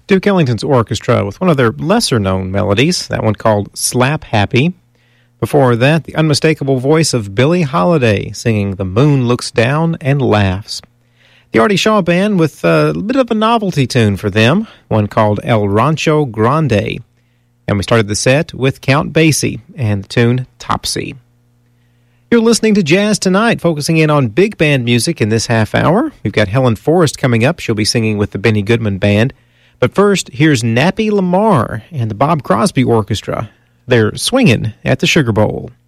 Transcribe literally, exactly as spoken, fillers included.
Duke Ellington's orchestra with one of their lesser-known melodies, that one called Slap Happy. Before that, the unmistakable voice of Billie Holiday singing The Moon Looks Down and Laughs. The Artie Shaw Band with a bit of a novelty tune for them, one called El Rancho Grande. And we started the set with Count Basie and the tune Topsy. You're listening to Jazz Tonight, focusing in on big band music in this half hour. We've got Helen Forrest coming up. She'll be singing with the Benny Goodman Band. But first, here's Nappy Lamar and the Bob Crosby Orchestra. They're swinging at the Sugar Bowl.